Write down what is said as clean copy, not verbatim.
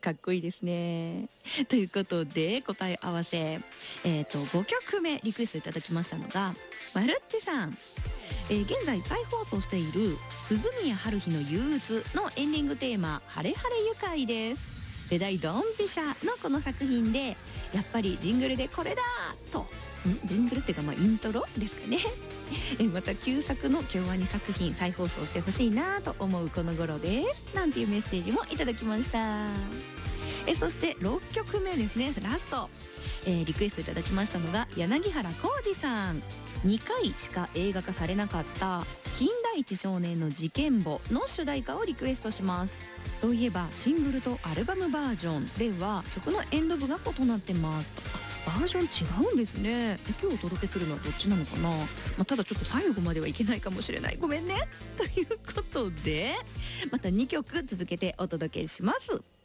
かっこいいですね。ということで答え合わせ、5曲目リクエストいただきましたのがまるっちさん。現在再放送している鈴宮春日の憂鬱のエンディングテーマ晴れ晴れ愉快です。世代ドンピシャのこの作品でやっぱりジングルでこれだとジングルっていうかイントロですかねまた旧作の京アニ作品再放送してほしいなと思うこの頃ですなんていうメッセージもいただきました。そして6曲目ですね、ラスト、リクエストいただきましたのが柳原浩二さん。2回しか映画化されなかった金田一少年の事件簿の主題歌をリクエストします。そういえばシングルとアルバムバージョンでは曲のエンド部が異なってますと。バージョン違うんですね。今日お届けするのはどっちなのかな、ただちょっと最後まではいけないかもしれない、ごめんねということでまた2曲続けてお届けします。